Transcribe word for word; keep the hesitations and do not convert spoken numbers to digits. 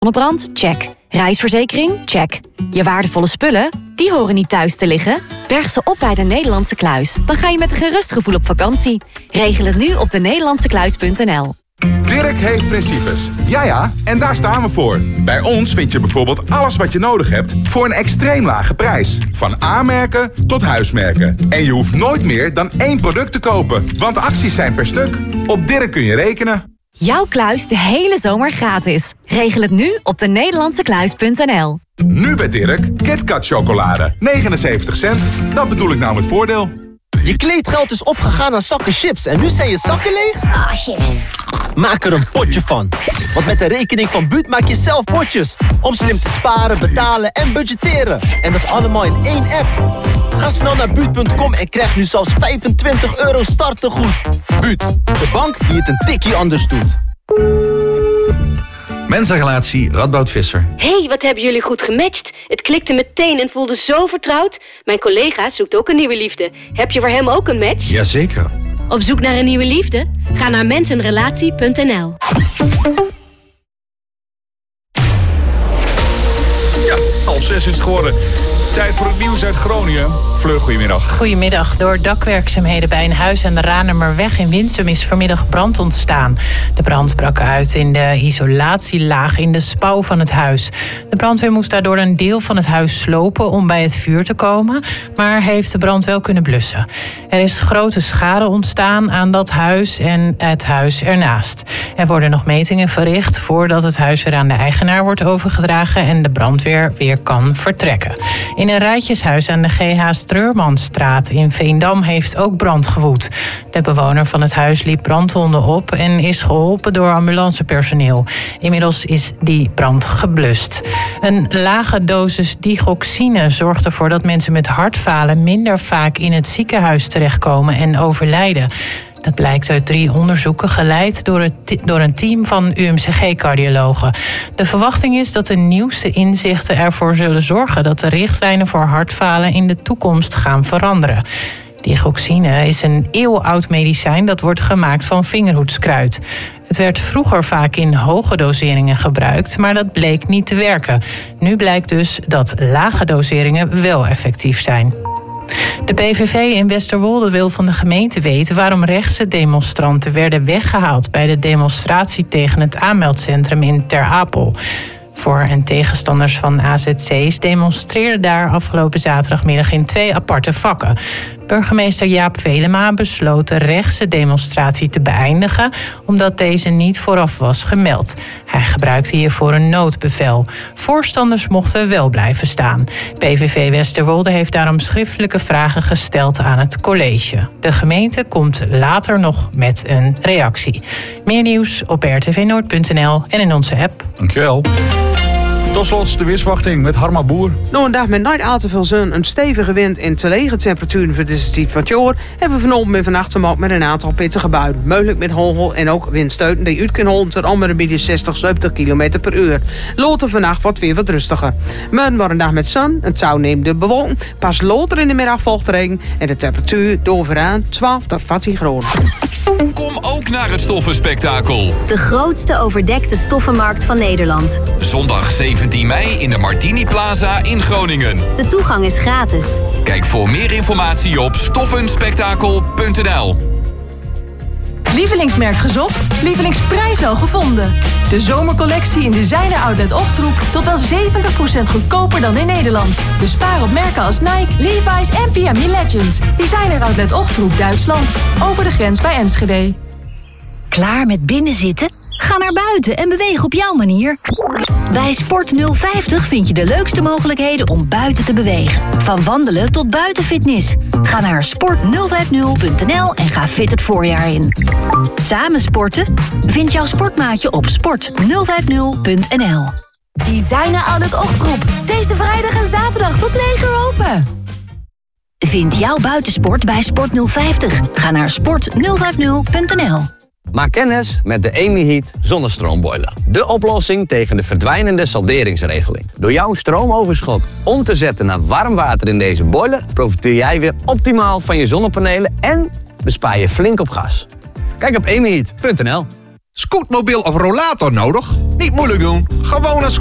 Zonnebrand? Check. Reisverzekering? Check. Je waardevolle spullen? Die horen niet thuis te liggen. Berg ze op bij de Nederlandse Kluis. Dan ga je met een gerust gevoel op vakantie. Regel het nu op de nederlandse kluis punt n l. Dirk heeft principes. Ja ja, en daar staan we voor. Bij ons vind je bijvoorbeeld alles wat je nodig hebt voor een extreem lage prijs. Van A-merken tot huismerken. En je hoeft nooit meer dan één product te kopen, want acties zijn per stuk. Op Dirk kun je rekenen. Jouw kluis de hele zomer gratis. Regel het nu op de nederlandse kluis punt n l. Nu bij Dirk, KitKat chocolade. negenenzeventig cent. Dat bedoel ik nou met voordeel. Je kleedgeld is opgegaan aan zakken chips en nu zijn je zakken leeg? Ah, oh, chips. Maak er een potje van. Want met de rekening van Buut maak je zelf potjes. Om slim te sparen, betalen en budgetteren. En dat allemaal in één app. Ga snel naar buut punt com en krijg nu zelfs vijfentwintig euro startegoed. Buut, de bank die het een tikje anders doet. Mensa-relatie Radboud Visser. Hey, wat hebben jullie goed gematcht. Het klikte meteen en voelde zo vertrouwd. Mijn collega zoekt ook een nieuwe liefde. Heb je voor hem ook een match? Jazeker. Op zoek naar een nieuwe liefde? Ga naar mensenrelatie punt n l. Ja, half zes is het geworden. Tijd voor het nieuws uit Groningen. Fleur, goedemiddag. Goedemiddag. Door dakwerkzaamheden bij een huis aan de Ranemerweg in Winsum is vanmiddag brand ontstaan. De brand brak uit in de isolatielaag in de spouw van het huis. De brandweer moest daardoor een deel van het huis slopen om bij het vuur te komen, maar heeft de brand wel kunnen blussen. Er is grote schade ontstaan aan dat huis en het huis ernaast. Er worden nog metingen verricht voordat het huis weer aan de eigenaar wordt overgedragen en de brandweer weer kan vertrekken. In een rijtjeshuis aan de G H Streurmanstraat in Veendam heeft ook brand gewoed. De bewoner van het huis liep brandwonden op en is geholpen door ambulancepersoneel. Inmiddels is die brand geblust. Een lage dosis digoxine zorgt ervoor dat mensen met hartfalen minder vaak in het ziekenhuis terechtkomen en overlijden. Dat blijkt uit drie onderzoeken geleid door, het, door een team van U M C G-cardiologen. De verwachting is dat de nieuwste inzichten ervoor zullen zorgen dat de richtlijnen voor hartfalen in de toekomst gaan veranderen. Digoxine is een eeuwenoud medicijn dat wordt gemaakt van vingerhoedskruid. Het werd vroeger vaak in hoge doseringen gebruikt, maar dat bleek niet te werken. Nu blijkt dus dat lage doseringen wel effectief zijn. De P V V in Westerwolde wil van de gemeente weten waarom rechtse demonstranten werden weggehaald bij de demonstratie tegen het aanmeldcentrum in Ter Apel. Voor- en tegenstanders van A Z C's demonstreerden daar afgelopen zaterdagmiddag in twee aparte vakken. Burgemeester Jaap Velema besloot de rechtse demonstratie te beëindigen omdat deze niet vooraf was gemeld. Hij gebruikte hiervoor een noodbevel. Voorstanders mochten wel blijven staan. P V V Westerwolde heeft daarom schriftelijke vragen gesteld aan het college. De gemeente komt later nog met een reactie. Meer nieuws op r t v noord punt n l en in onze app. Dankjewel. Tot slot de weersverwachting met Harma Boer. Door een dag met nooit al te veel zon, een stevige wind en te lege temperaturen voor deze tijd van het jaar hebben we vanochtend en vannacht te maken met een aantal pittige buien. Mogelijk met hagel en ook windstoten die uit kunnen holen tot onder de zestig, zeventig kilometer per uur. Later vannacht wordt weer wat rustiger. Morgen wordt een dag met zon, een touw neemt de bewolking. Pas later in de middag volgt regen en de temperatuur doorveraan twaalf tot veertien graden. Kom ook naar het Stoffenspektakel. De grootste overdekte stoffenmarkt van Nederland. Zondag zeventien mei in de Martini Plaza in Groningen. De toegang is gratis. Kijk voor meer informatie op stoffenspektakel punt n l. Lievelingsmerk gezocht? Lievelingsprijs al gevonden? De zomercollectie in Designer Outlet Ochterhoek tot wel zeventig procent goedkoper dan in Nederland. Bespaar op merken als Nike, Levi's en P M E Legends. Designer Outlet Ochterhoek, Duitsland. Over de grens bij Enschede. Klaar met binnenzitten? Ga naar buiten en beweeg op jouw manier. Bij Sport nul vijftig vind je de leukste mogelijkheden om buiten te bewegen. Van wandelen tot buitenfitness. Ga naar sport nul vijftig punt n l en ga fit het voorjaar in. Samen sporten? Vind jouw sportmaatje op sport nul vijftig punt n l. Designer Outlet Ochtroep. Deze vrijdag en zaterdag tot negen uur open. Vind jouw buitensport bij Sport nul vijftig. Ga naar sport nul vijftig punt n l. Maak kennis met de Emi-Heat zonnestroombojler. De oplossing tegen de verdwijnende salderingsregeling. Door jouw stroomoverschot om te zetten naar warm water in deze boiler profiteer jij weer optimaal van je zonnepanelen en bespaar je flink op gas. Kijk op emi heat punt n l. Scootmobiel of rollator nodig? Niet moeilijk doen, gewoon naar